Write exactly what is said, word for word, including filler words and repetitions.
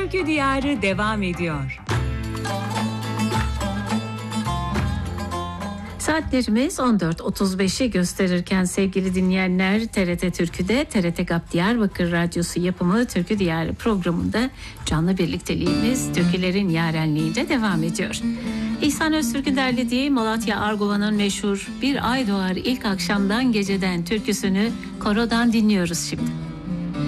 Türkü Diyarı devam ediyor. Saatlerimiz on dört otuz beşi gösterirken sevgili dinleyenler, T R T Türkü'de T R T GAP Diyarbakır Radyosu yapımı Türkü Diyarı programında canlı birlikteliğimiz Türkülerin Yarenliği'nde devam ediyor. İhsan Öztürk'ün derlediği Malatya Arguva'nın meşhur Bir Ay Doğar İlk Akşamdan Geceden türküsünü korodan dinliyoruz şimdi.